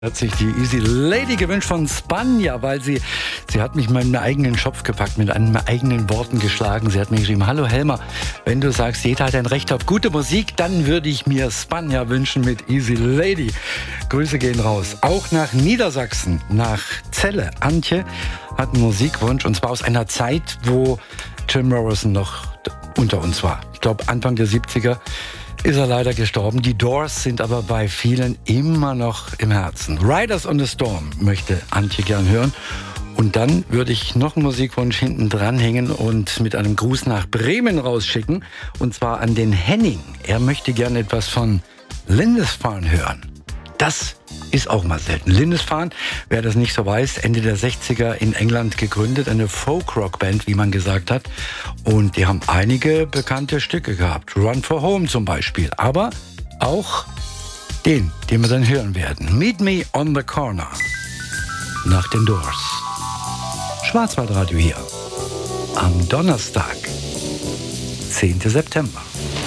Hat sich die Easy Lady gewünscht von Spanja, weil sie hat mich in meinen eigenen Schopf gepackt, mit meinen eigenen Worten geschlagen. Sie hat mir geschrieben: Hallo Helmer, wenn du sagst, jeder hat ein Recht auf gute Musik, dann würde ich mir Spanja wünschen mit Easy Lady. Grüße gehen raus. Auch nach Niedersachsen, nach Celle. Antje hat einen Musikwunsch, und zwar aus einer Zeit, wo Jim Morrison noch unter uns war. Ich glaube Anfang der 70er. Ist er leider gestorben. Die Doors sind aber bei vielen immer noch im Herzen. Riders on the Storm möchte Antje gern hören. Und dann würde ich noch einen Musikwunsch hinten dranhängen und mit einem Gruß nach Bremen rausschicken. Und zwar an den Henning. Er möchte gerne etwas von Lindisfarne hören. Das ist auch mal selten. Lindisfarne, wer das nicht so weiß, Ende der 60er in England gegründet, eine Folk-Rock-Band, wie man gesagt hat. Und die haben einige bekannte Stücke gehabt. Run for Home zum Beispiel. Aber auch den wir dann hören werden. Meet Me on the Corner. Nach den Doors. Schwarzwaldradio hier. Am Donnerstag, 10. September.